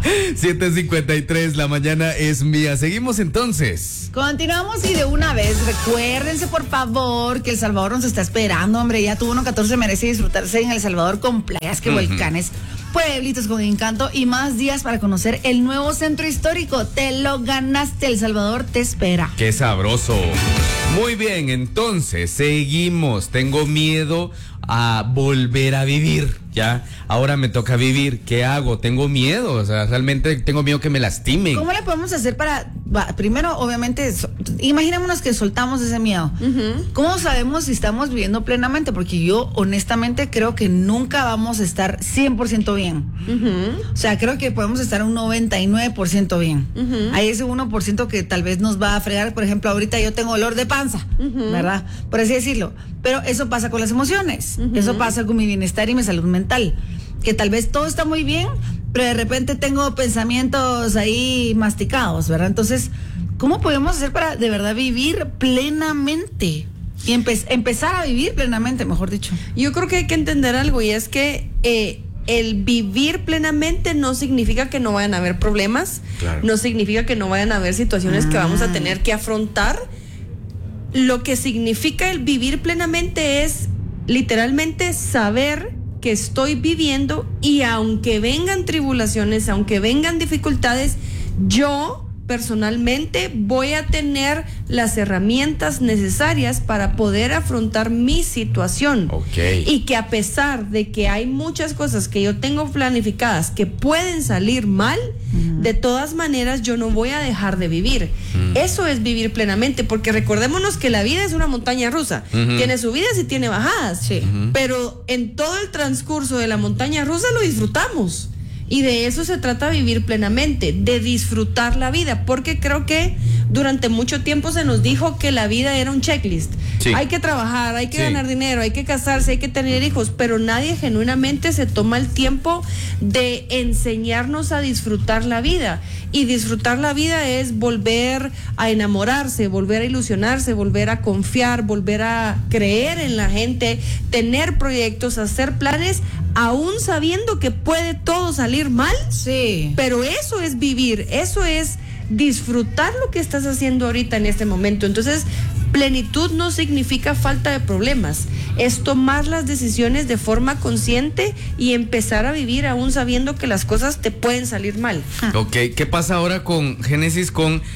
7:53, la mañana es mía. Seguimos entonces. Continuamos y de una vez, recuérdense por favor que El Salvador nos está esperando, hombre. Ya tuvo 1-14, merece disfrutarse en El Salvador con playas, que volcanes, pueblitos con encanto y más días para conocer el nuevo centro histórico. Te lo ganaste, El Salvador te espera. ¡Qué sabroso! Muy bien, entonces, seguimos. Tengo miedo a volver a vivir, ¿ya? Ahora me toca vivir. ¿Qué hago? Tengo miedo, o sea, realmente tengo miedo que me lastimen. ¿Cómo le podemos hacer para, primero, obviamente, imaginémonos que soltamos ese miedo? ¿Cómo sabemos si estamos viviendo plenamente? Porque yo, honestamente, creo que nunca vamos a estar 100% bien. O sea, creo que podemos estar un 99% bien. Hay ese 1% que tal vez nos va a fregar. Por ejemplo, ahorita yo tengo dolor de panza, ¿verdad? Por así decirlo. Pero eso pasa con las emociones. Eso pasa con mi bienestar y mi salud mental. Que tal vez todo está muy bien, pero de repente tengo pensamientos ahí masticados, ¿verdad? Entonces, ¿cómo podemos hacer para de verdad vivir plenamente? Y empezar a vivir plenamente, mejor dicho. Yo creo que hay que entender algo, y es que el vivir plenamente no significa que no vayan a haber problemas, claro. No significa que no vayan a haber situaciones que vamos a tener que afrontar. Lo que significa el vivir plenamente es literalmente saber que estoy viviendo, y aunque vengan tribulaciones, aunque vengan dificultades, yo personalmente voy a tener las herramientas necesarias para poder afrontar mi situación. Y que a pesar de que hay muchas cosas que yo tengo planificadas que pueden salir mal, de todas maneras yo no voy a dejar de vivir. Eso es vivir plenamente, porque recordémonos que la vida es una montaña rusa. Tiene subidas y tiene bajadas, pero en todo el transcurso de la montaña rusa lo disfrutamos. Y de eso se trata vivir plenamente, de disfrutar la vida, porque creo que durante mucho tiempo se nos dijo que la vida era un checklist. Hay que trabajar, hay que ganar dinero, hay que casarse, hay que tener hijos, pero nadie genuinamente se toma el tiempo de enseñarnos a disfrutar la vida. Y disfrutar la vida es volver a enamorarse, volver a ilusionarse, volver a confiar, volver a creer en la gente, tener proyectos, hacer planes, aún sabiendo que puede todo salir mal. Pero eso es vivir, eso es disfrutar lo que estás haciendo ahorita en este momento. Entonces, plenitud no significa falta de problemas, es tomar las decisiones de forma consciente y empezar a vivir aún sabiendo que las cosas te pueden salir mal. Ok, ¿qué pasa ahora con Génesis?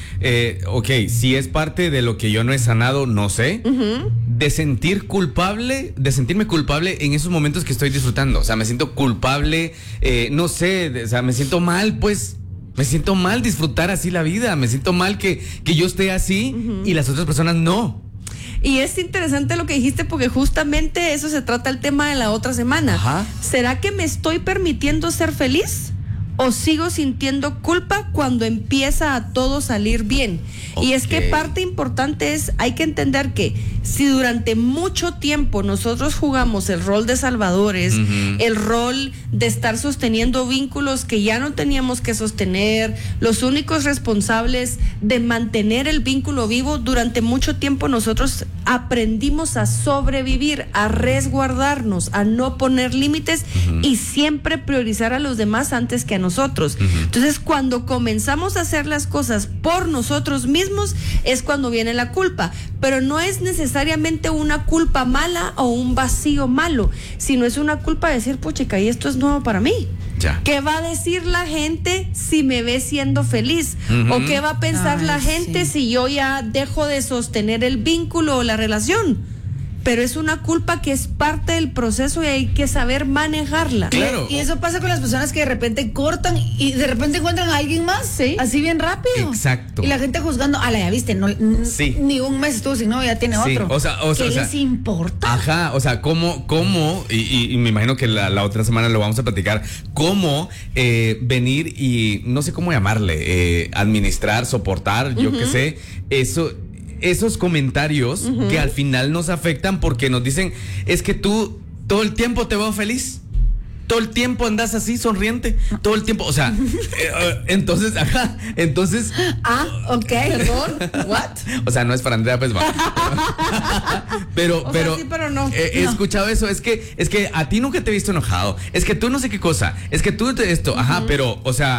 Si es parte de lo que yo no he sanado, no sé, de sentirme culpable en esos momentos que estoy disfrutando. O sea, me siento culpable, no sé, o sea, me siento mal, pues. Me siento mal disfrutar así la vida, me siento mal que yo esté así y las otras personas no. Y es interesante lo que dijiste, porque justamente eso se trata el tema de la otra semana. ¿Será que me estoy permitiendo ser feliz? ¿O sigo sintiendo culpa cuando empieza a todo salir bien? Y es que parte importante es, hay que entender que si durante mucho tiempo nosotros jugamos el rol de salvadores, el rol de estar sosteniendo vínculos que ya no teníamos que sostener, los únicos responsables de mantener el vínculo vivo, durante mucho tiempo nosotros aprendimos a sobrevivir, a resguardarnos, a no poner límites y siempre priorizar a los demás antes que a nosotros. Entonces, cuando comenzamos a hacer las cosas por nosotros mismos, es cuando viene la culpa. Pero no es necesariamente una culpa mala o un vacío malo, sino es una culpa de decir, puchica, y esto es nuevo para mí. ¿Qué va a decir la gente si me ve siendo feliz? ¿O qué va a pensar la gente si yo ya dejo de sostener el vínculo o la relación? Pero es una culpa que es parte del proceso y hay que saber manejarla. Claro. Y eso pasa con las personas que de repente cortan y de repente encuentran a alguien más, así bien rápido. Exacto. Y la gente juzgando, ya viste, ni un mes estuvo sin novio, ya tiene otro. ¿Qué les importa? O sea, ¿cómo? Y me imagino que la otra semana lo vamos a platicar. ¿Cómo venir y no sé cómo llamarle, administrar, soportar, yo qué sé, esos comentarios que al final nos afectan, porque nos dicen, es que tú todo el tiempo te veo feliz, todo el tiempo andas así sonriente, todo el tiempo, o sea, entonces, perdón, what? O sea, no es para Andrea, pues va. pero sí, pero no. He escuchado eso, es que a ti nunca te he visto enojado, es que tú no sé qué cosa, es que tú esto, pero, o sea,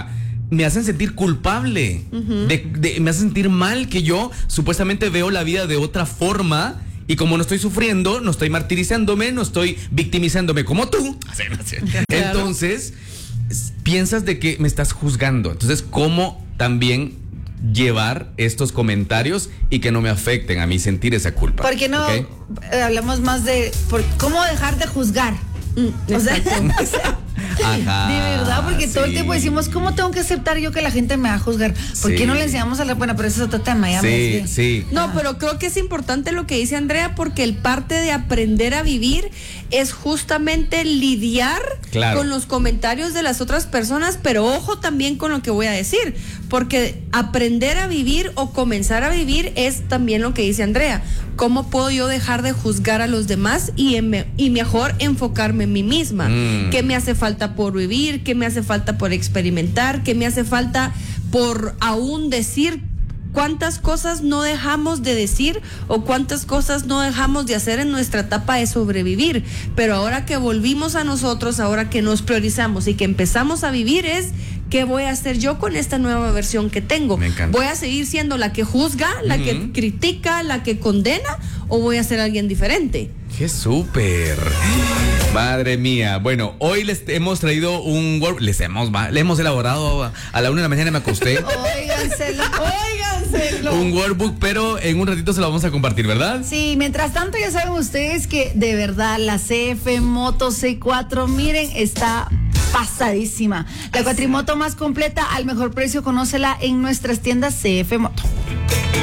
me hacen sentir culpable, me hacen sentir mal que yo supuestamente veo la vida de otra forma. Y como no estoy sufriendo, no estoy martirizándome, no estoy victimizándome como tú. Entonces, piensas de que me estás juzgando. Entonces, ¿cómo también llevar estos comentarios y que no me afecten a mí sentir esa culpa? ¿Por qué no hablamos más de cómo dejar de juzgar? O sea, ajá, de verdad, porque todo el tiempo decimos, ¿cómo tengo que aceptar yo que la gente me va a juzgar? ¿Por qué no le enseñamos a la buena? Pero eso es otro tema, ya sí. No, pero creo que es importante lo que dice Andrea, porque el parte de aprender a vivir es justamente lidiar con los comentarios de las otras personas, pero ojo también con lo que voy a decir, porque aprender a vivir o comenzar a vivir es también lo que dice Andrea. ¿Cómo puedo yo dejar de juzgar a los demás y mejor enfocarme en mí misma? ¿Qué me hace falta por vivir? ¿Qué me hace falta por experimentar? ¿Qué me hace falta por aún decir? ¿Cuántas cosas no dejamos de decir o cuántas cosas no dejamos de hacer en nuestra etapa de sobrevivir? Pero ahora que volvimos a nosotros, ahora que nos priorizamos y que empezamos a vivir ¿qué voy a hacer yo con esta nueva versión que tengo? Me encanta. ¿Voy a seguir siendo la que juzga, la que critica, la que condena, o voy a ser alguien diferente? ¡Qué súper! Madre mía. Bueno, hoy les hemos traído un workbook. Le hemos elaborado a la 1 de la mañana, me acosté. Óiganselo. Un workbook, pero en un ratito se lo vamos a compartir, ¿verdad? Sí, mientras tanto ya saben ustedes que de verdad la CF Moto C4, miren, está pasadísima. La cuatrimoto más completa al mejor precio, conócela en nuestras tiendas CF Moto.